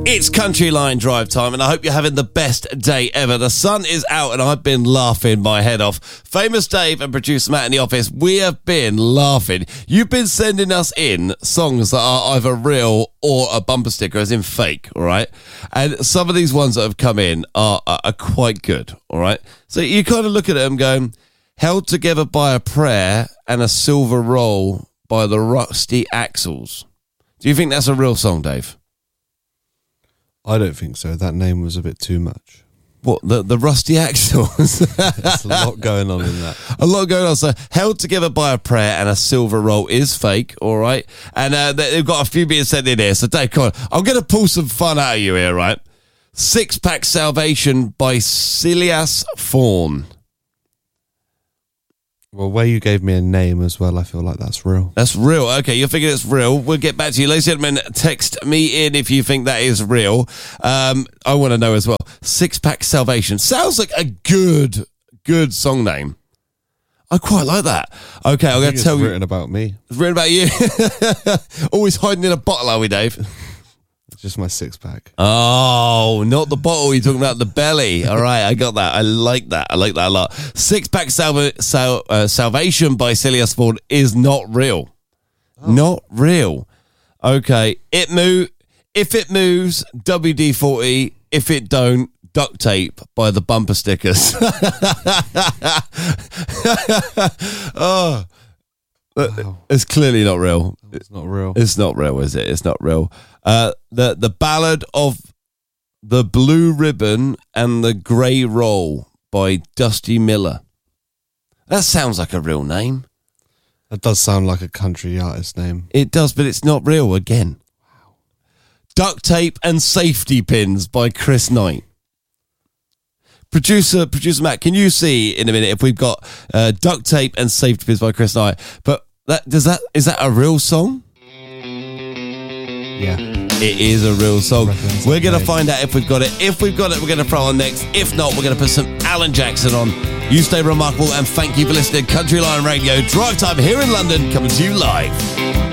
It's Country Line Drive time, and I hope you're having the best day ever. The sun is out, and I've been laughing my head off. Famous Dave and producer Matt in the office, we have been laughing. You've been sending us in songs that are either real or a bumper sticker, as in fake, all right? And some of these ones that have come in are quite good, all right? So you kind of look at them going, held together by a prayer and a silver roll by the Rusty Axles. Do you think that's a real song, Dave? I don't think so. That name was a bit too much. What, the Rusty Axles? There's a lot going on in that. A lot going on. So, held together by a prayer and a silver roll is fake, all right? And they've got a few being sent in here. So, Dave, come on. I'm going to pull some fun out of you here, right? Six Pack Salvation by Silas Fawn. Well, where you gave me a name as well, I feel like that's real. That's real. Okay, you're thinking it's real. We'll get back to you. Ladies and gentlemen, text me in if you think that is real. I want to know as well. Six Pack Salvation. Sounds like a good song name. I quite like that. Okay, I'm going to tell you. It's written about me. It's written about you. Always hiding in a bottle, are we, Dave? It's just my six-pack. Oh, not the bottle. You're talking about the belly. All right, I got that. I like that. I like that a lot. Six Pack Salvation by Silas Ford is not real. Oh. Not real. Okay. If it moves, WD-40. If it don't, duct tape by the bumper stickers. Oh. Wow. It's clearly not real. It's not real. It's not real, is it? It's not real. The Ballad of the Blue Ribbon and the Grey Roll by Dusty Miller. That sounds like a real name. That does sound like a country artist name. It does, but it's not real again. Wow. Duct Tape and Safety Pins by Chris Knight. Producer Matt, can you see in a minute if we've got Duct Tape and Safety Pins by Chris Knight? But is that a real song? Yeah. It is a real song. We're going to find out if we've got it. If we've got it, we're going to throw on next. If not, we're going to put some Alan Jackson on. You stay remarkable, and thank you for listening. Country Line Radio Drive Time here in London, coming to you live.